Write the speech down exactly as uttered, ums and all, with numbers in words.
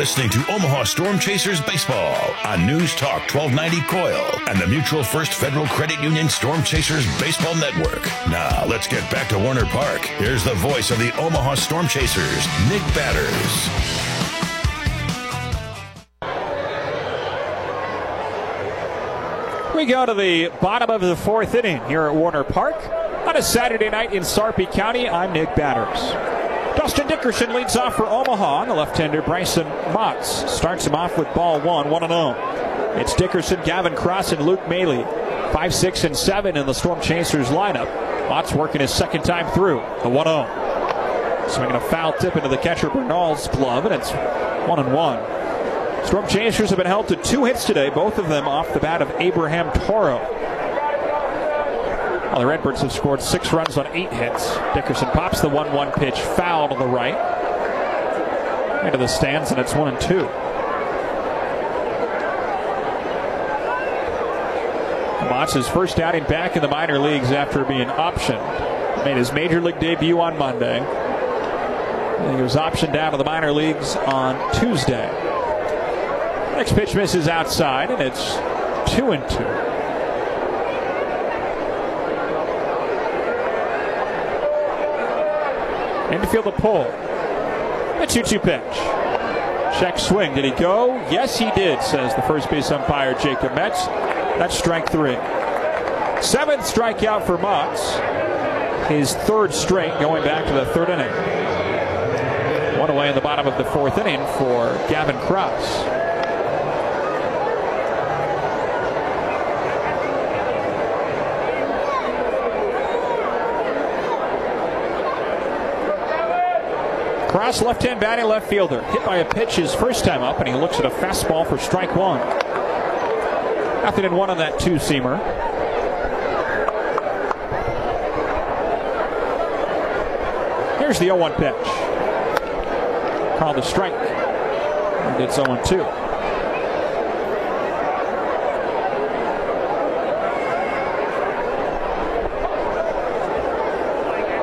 listening to Omaha Storm Chasers Baseball on News Talk twelve ninety Coil and the Mutual First Federal Credit Union Storm Chasers Baseball Network. Now, let's get back to Warner Park. Here's the voice of the Omaha Storm Chasers, Nick Batters. We go to the bottom of the fourth inning here at Warner Park on a Saturday night in Sarpy County. I'm Nick Batters. Dustin Dickerson leads off for Omaha, and the left-hander Bryson Motts starts him off with ball one, one and oh. It's Dickerson, Gavin Cross, and Luke Maley. five, six, and seven in the Storm Chasers lineup. Motts working his second time through. The one oh. Swinging a foul tip into the catcher Bernal's glove, and it's one and one. Storm Chasers have been held to two hits today, both of them off the bat of Abraham Toro. Well, the Redbirds have scored six runs on eight hits. Dickerson pops the one one pitch foul to the right. Into the stands, and it's one and two. Motts, his first outing back in the minor leagues after being optioned. Made his major league debut on Monday. And he was optioned out of the minor leagues on Tuesday. Next pitch misses outside, and it's two and two. Infield the pull. A two two pitch. Check swing. Did he go? Yes, he did, says the first base umpire Jacob Metz. That's strike three. Seventh strikeout for Motts. His third straight going back to the third inning. One away in the bottom of the fourth inning for Gavin Cross. Cross, left-hand batting left fielder. Hit by a pitch his first time up, and he looks at a fastball for strike one. Nothing in one on that two-seamer. Here's the oh one pitch. Called a strike. And it's oh two.